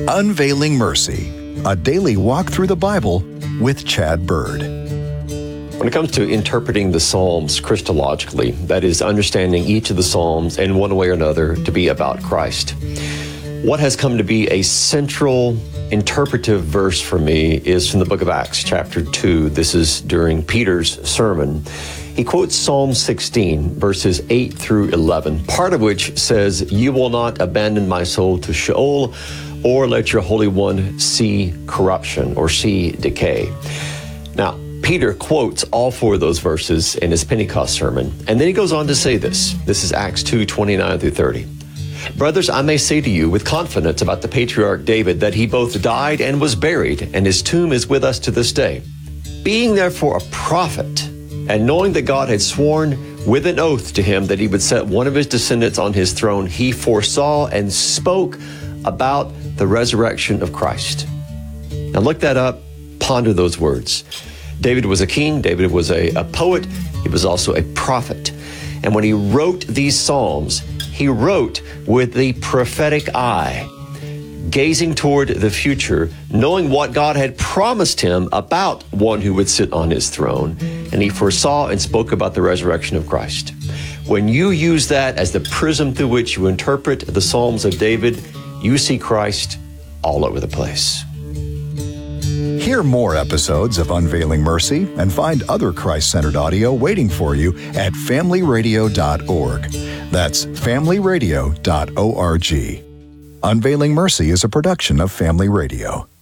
Unveiling Mercy, a daily walk through the Bible with Chad Bird. When it comes to interpreting the Psalms Christologically, that is, understanding each of the Psalms in one way or another to be about Christ, what has come to be a central interpretive verse for me is from the book of Acts, chapter 2. This is during Peter's sermon. He quotes Psalm 16, verses 8 through 11, part of which says, "You will not abandon my soul to Sheol, or let your Holy One see corruption," or see decay. Now, Peter quotes all four of those verses in his Pentecost sermon, and then he goes on to say this. This is Acts 2, 29 through 30. "Brothers, I may say to you with confidence about the patriarch David that he both died and was buried, and his tomb is with us to this day. Being therefore a prophet, and knowing that God had sworn with an oath to him that he would set one of his descendants on his throne, he foresaw and spoke about the resurrection of Christ." Now look that up, ponder those words. David was a king, David was a poet, he was also a prophet. And when he wrote these Psalms, he wrote with the prophetic eye, gazing toward the future, knowing what God had promised him about one who would sit on his throne, and he foresaw and spoke about the resurrection of Christ. When you use that as the prism through which you interpret the Psalms of David, you see Christ all over the place. Hear more episodes of Unveiling Mercy and find other Christ-centered audio waiting for you at familyradio.org. That's familyradio.org. Unveiling Mercy is a production of Family Radio.